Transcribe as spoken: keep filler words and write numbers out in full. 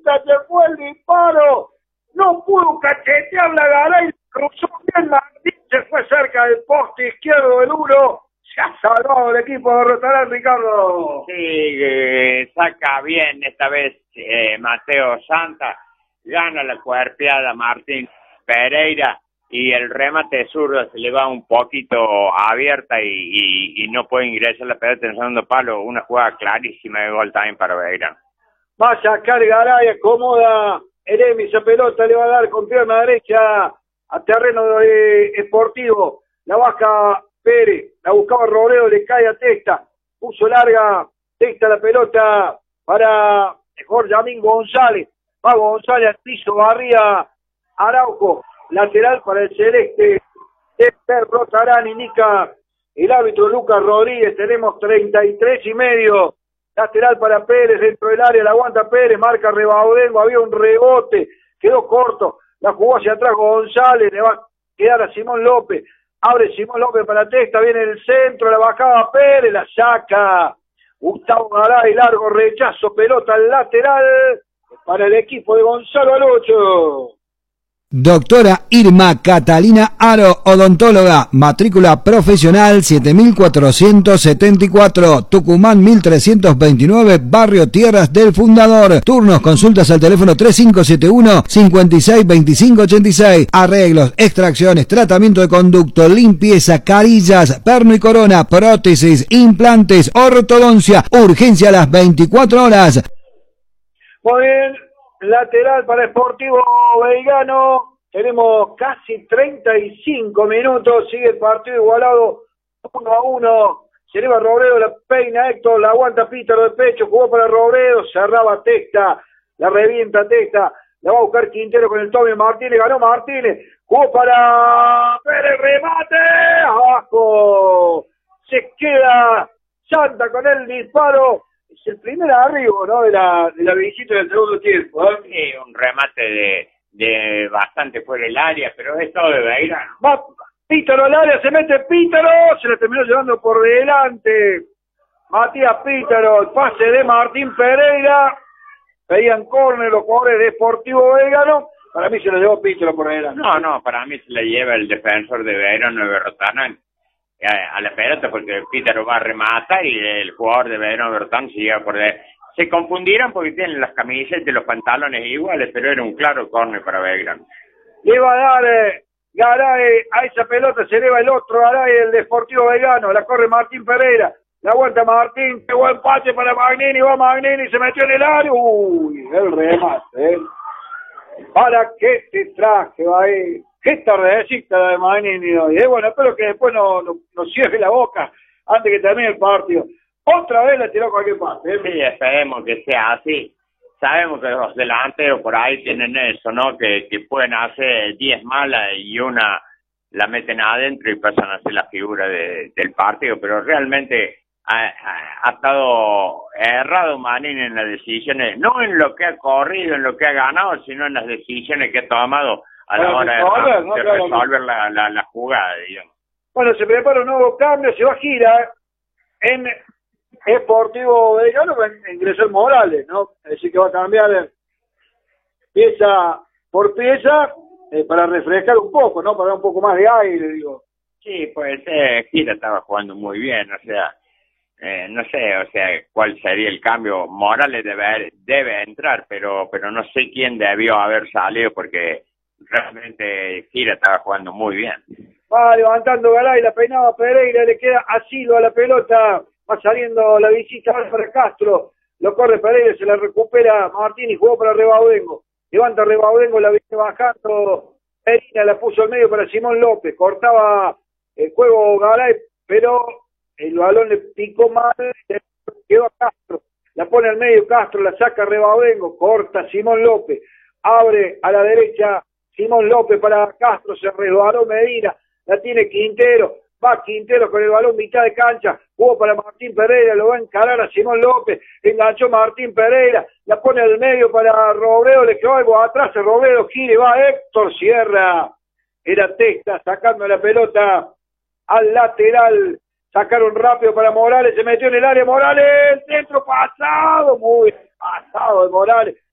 Testa, se fue el disparo, no pudo cachetear la Garay, cruzó bien Martín, se fue cerca del poste izquierdo del uno, se ha salvado el equipo, derrotará Ricardo. Sí, eh, saca bien esta vez eh, Mateo Santa, gana la cuerpeada Martín Pereira y el remate zurdo se le va un poquito abierta y, y, y no puede ingresar la pelota en el segundo palo, una jugada clarísima de gol también para Belgrano. Va a sacar Garay, acomoda Eremi, esa pelota le va a dar con pierna derecha a terreno de Sportivo, la baja Pérez, la buscaba Robledo, le cae a Testa, puso larga, Testa la pelota para Jorge González, va González al piso, barría Araujo, lateral para el celeste, Esther Rotarán, indica el árbitro Lucas Rodríguez, tenemos treinta y tres y medio, lateral para Pérez, dentro del área, la aguanta Pérez, marca Rebaudengo, había un rebote, quedó corto, la jugó hacia atrás González, le va a quedar a Simón López, abre Simón López para Testa, viene el centro, la bajaba Pérez, la saca Gustavo Garay, largo rechazo, pelota al lateral para el equipo de Gonzalo Alocho. Doctora Irma Catalina Aro, odontóloga, matrícula profesional siete mil cuatrocientos setenta y cuatro, Tucumán mil trescientos veintinueve, Barrio Tierras del Fundador. Turnos, consultas al teléfono tres cinco siete uno, cinco seis dos cinco ocho seis. Arreglos, extracciones, tratamiento de conducto, limpieza, carillas, perno y corona, prótesis, implantes, ortodoncia, urgencia a las veinticuatro horas. Muy bien. Lateral para Sportivo Belgrano, tenemos casi treinta y cinco minutos, sigue el partido igualado uno a uno, se eleva Robledo, la peina Héctor, la aguanta Pítaro de pecho, jugó para Robledo, cerraba Testa, la revienta Testa, la va a buscar Quintero con el Tommy Martínez, ganó Martínez, jugó para Pérez, remate, abajo, se queda Santa con el disparo. Es el primer arribo, ¿no? De la, de la visita del segundo tiempo, ¿eh? Sí, un remate de, de bastante fuera del área, pero es todo de Belgrano. Va Pítaro al área, se mete Pítaro, se le terminó llevando por delante Matías Pítaro, el pase de Martín Pereira, pedían córner los jugadores de Sportivo Belgrano, para mí se lo llevó Pítaro por delante. No, no, para mí se le lleva el defensor de Belgrano, Berrotana, a la pelota porque Pítaro va a rematar y el jugador de Belgrano Bertán se lleva por ahí. Se confundieron porque tienen las camisetas y los pantalones iguales, pero era un claro córner para Belgrano. Le va a dar eh, Garay a esa pelota, se eleva el otro Garay, el de Sportivo Belgrano, la corre Martín Pereira, la aguanta Martín, qué buen pase para Magnini, va Magnini, se metió en el área, uy, el remate, ¿eh? ¿Para qué te traje, va ahí? Qué tardecita la de Magnini hoy, ¿eh? Bueno, espero que después no, no, no cierre la boca antes que termine el partido. Otra vez la tiró cualquier parte, ¿eh? Sí, esperemos que sea así. Sabemos que los delanteros por ahí tienen eso, ¿no? Que, que pueden hacer diez malas y una la meten adentro y pasan a ser la figura de, del partido, pero realmente ha, ha, ha estado errado Magnini en las decisiones, no en lo que ha corrido, en lo que ha ganado, sino en las decisiones que ha tomado a la hora de, resolver, ¿no? de resolver la, la, la jugada, digamos. Bueno, se prepara un nuevo cambio, se va a girar en Sportivo Belgrano, ingresó el Morales, ¿no? Es decir, que va a cambiar pieza por pieza eh, para refrescar un poco, ¿no? Para dar un poco más de aire, digo. Sí, pues eh, Gira estaba jugando muy bien, o sea, eh, no sé, o sea, cuál sería el cambio. Morales debe, debe entrar, pero, pero no sé quién debió haber salido porque realmente Gira estaba jugando muy bien. Va levantando Garay, la peinaba Pereira, le queda asilo a la pelota, va saliendo la visita para Castro, lo corre Pereira, se la recupera Martín y jugó para Rebaudengo, levanta Rebaudengo, la viene bajando Pereira, la puso al medio para Simón López, cortaba el juego Garay, pero el balón le picó mal, quedó a Castro, la pone al medio Castro, la saca Rebaudengo, corta Simón López, abre a la derecha Simón López para Castro, se resbaló Medina, la tiene Quintero, va Quintero con el balón mitad de cancha, jugó para Martín Pereira, lo va a encarar a Simón López, enganchó Martín Pereira, la pone al medio para Robledo, le quedó algo atrás, Robledo gire, va Héctor Sierra, era Testa sacando la pelota al lateral, sacaron rápido para Morales, se metió en el área Morales, centro pasado, muy pasado de Morales,